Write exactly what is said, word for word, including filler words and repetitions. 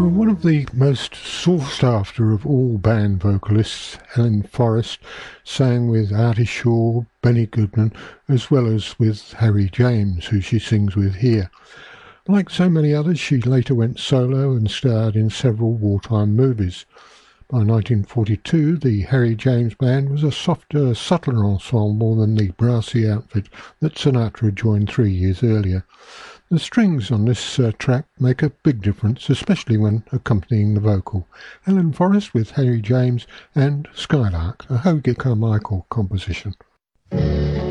Well, one of the most sought after of all band vocalists, Helen Forrest, sang with Artie Shaw, Benny Goodman, as well as with Harry James, who she sings with here. Like so many others, she later went solo and starred in several wartime movies. By nineteen forty-two, the Harry James Band was a softer, subtler ensemble than the brassy outfit that Sinatra joined three years earlier. The strings on this uh, track make a big difference, especially when accompanying the vocal. Helen Forrest with Harry James and Skylark, a Hoagy Carmichael composition.